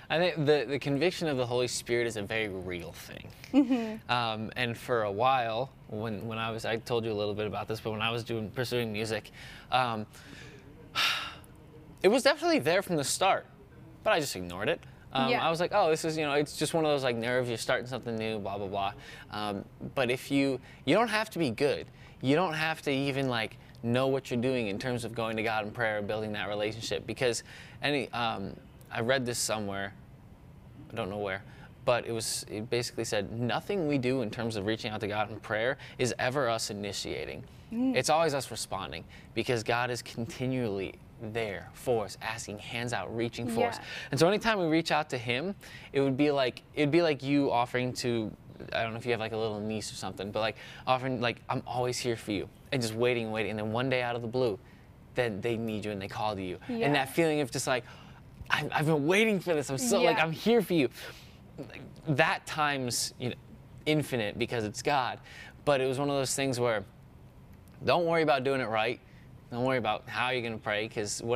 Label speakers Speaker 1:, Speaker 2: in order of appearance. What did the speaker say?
Speaker 1: I think the conviction of the Holy Spirit is a very real thing. And for a while, when I told you a little bit about this, but when I was pursuing music, it was definitely there from the start, but I just ignored it. I was like, oh, this is, it's just one of those like nerves, you're starting something new, blah, blah, blah. But if you don't have to be good. You don't have to even like know what you're doing in terms of going to God in prayer and building that relationship, because I read this somewhere, I don't know where, but it basically said nothing we do in terms of reaching out to God in prayer is ever us initiating. It's always us responding, because God is continually there for us, asking, hands out, reaching for us. And so anytime we reach out to him, it'd be like you offering to, I don't know if you have like a little niece or something, but like offering, like, I'm always here for you, and just waiting, and then one day out of the blue, then they need you and they call to you. And that feeling of just like, I've been waiting for this, I'm so like, I'm here for you. That time's infinite, because it's God. But it was one of those things where, don't worry about doing it right. Don't worry about how you're going to pray, because